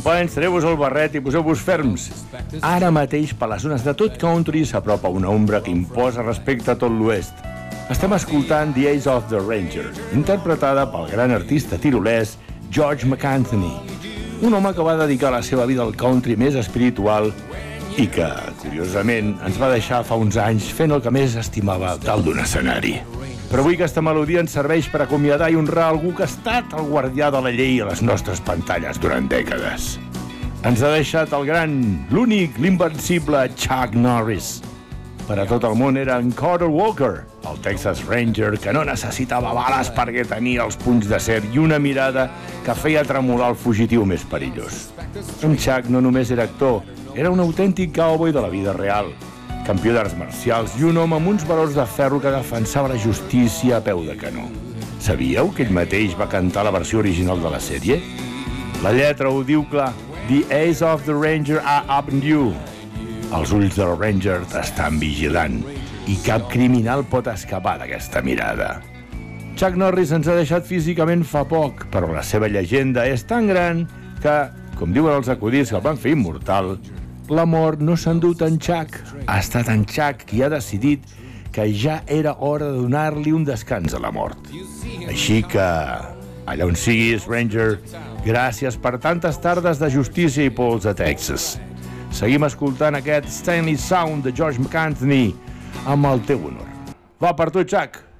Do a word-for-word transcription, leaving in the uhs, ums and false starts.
Companys, treu-vos el barret i poseu-vos ferms. Ara mateix, per les zones de tot country, s'apropa una ombra que imposa respecte a tot l'oest. Estem escoltant The Ace of the Ranger, interpretada pel gran artista tirolès George McAnthony, un home que va dedicar la seva vida al country més espiritual i que, curiosament, ens va deixar fa uns anys fent el que més estimava dalt d'un escenari. Però avui aquesta melodia ens serveix per acomiadar i honrar algú que ha estat el guardià de la llei a les nostres pantalles durant dècades. Ens ha deixat el gran, l'únic, l'invencible Chuck Norris. Per a tot el món era en Carter Walker, el Texas Ranger que no necessitava bales perquè tenia els punys d'acer i una mirada que feia tremolar el fugitiu més perillós. En Chuck no només era actor, era un autèntic cowboy de la vida real, campió d'arts marcials i un home amb uns valors de ferro que defensava la justícia a peu de canó. Sabíeu que ell mateix va cantar la versió original de la sèrie? La lletra ho diu clar: The Ace of the Ranger are upon you. Els ulls del Ranger t'estan vigilant i cap criminal pot escapar d'aquesta mirada. Chuck Norris ens ha deixat físicament fa poc, però la seva llegenda és tan gran que, com diuen els acudits que el van fer immortal, la mort no s'ha endut en Chuck. Ha estat en Chuck qui ha decidit que ja era hora de donar-li un descans a la mort. Així que, allà on siguis, Ranger, gràcies per tantes tardes de justícia i pols a Texas. Seguim escoltant aquest Stanley Sound de George McAnthony amb el teu honor. Va per tu, Chuck!